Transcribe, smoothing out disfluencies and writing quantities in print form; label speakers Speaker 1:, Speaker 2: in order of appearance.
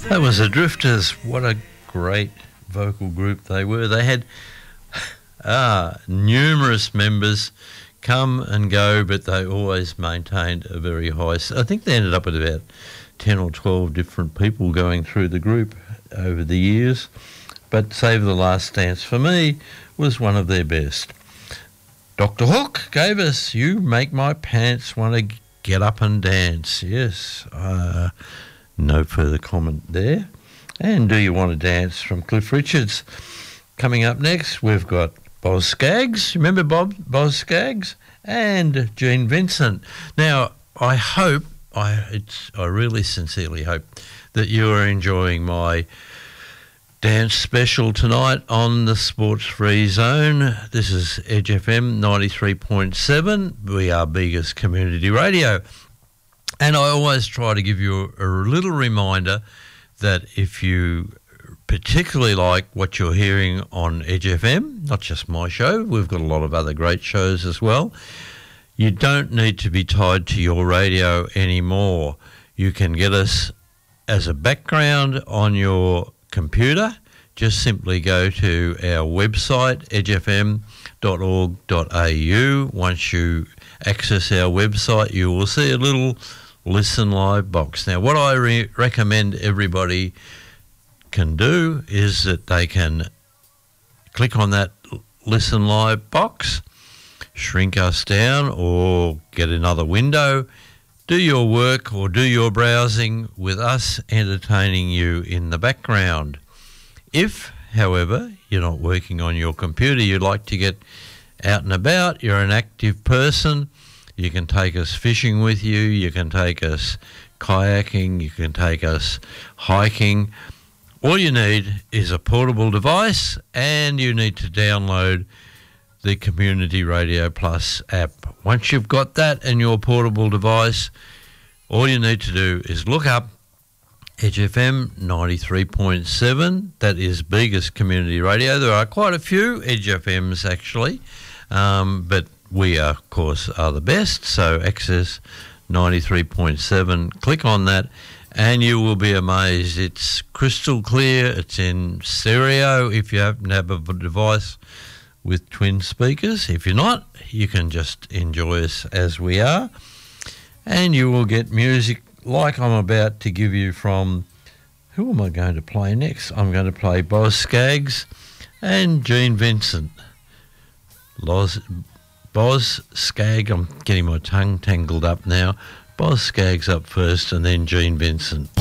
Speaker 1: That was the Drifters. What a great vocal group they were. They had numerous members come and go, but they always maintained a very high... I think they ended up with about 10 or 12 different people going through the group over the years. But Save the Last Dance for me was one of their best. Dr. Hook gave us You Make My Pants Want to Get Up and Dance. Yes, no further comment there. And Do You Want to Dance from Cliff Richards. Coming up next, we've got Boz Scaggs. Remember Boz Scaggs? And Gene Vincent. Now, I really sincerely hope that you are enjoying my dance special tonight on the Sports Free Zone. This is Edge FM 93.7. We are Bega's Community Radio. And I always try to give you a little reminder that if you particularly like what you're hearing on Edge FM, not just my show, we've got a lot of other great shows as well, you don't need to be tied to your radio anymore. You can get us as a background on your computer. Just simply go to our website, edgefm.org.au. Once you access our website, you will see a little Listen Live box. Now, what I recommend everybody can do is that they can click on that Listen Live box, shrink us down or get another window, do your work or do your browsing with us entertaining you in the background. If, however, you're not working on your computer, you'd like to get out and about, you're an active person, you can take us fishing with you, you can take us kayaking, you can take us hiking. All you need is a portable device and you need to download the Community Radio Plus app. Once you've got that in your portable device, all you need to do is look up Edge FM 93.7. That is Bega's Community Radio. There are quite a few Edge FMs actually, but we, of course, are the best. So access 93.7. Click on that and you will be amazed. It's crystal clear. It's in stereo if you happen to have a device with twin speakers. If you're not, you can just enjoy us as we are. And you will get music like I'm about to give you from... Who am I going to play next? I'm going to play Boz Scaggs and Gene Vincent. Boz Scaggs, I'm getting my tongue tangled up now. Boz Scaggs up first and then Gene Vincent.